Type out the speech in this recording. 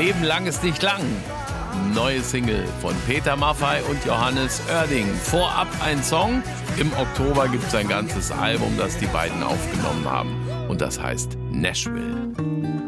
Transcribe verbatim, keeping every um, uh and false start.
Leben lang ist nicht lang. Neue Single von Peter Maffay und Johannes Oerding. Vorab ein Song. Im Oktober gibt es ein ganzes Album, das die beiden aufgenommen haben. Und das heißt Nashville.